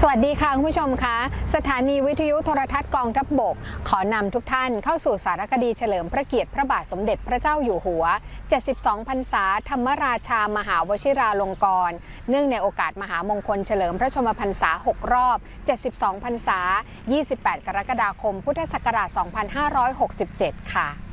สวัสดีค่ะคุณผู้ชมคะสถานีวิทยุโทรทัศน์กองทัพบกขอนำทุกท่านเข้าสู่สารคดีเฉลิมพระเกียรติพระบาทสมเด็จพระเจ้าอยู่หัว72พรรษาธรรมราชามหาวชิราลงกรณ์เนื่องในโอกาสมหามงคลเฉลิมพระชนมพรรษา6รอบ72พรรษา28กรกฎาคมพุทธศักราช2567ค่ะ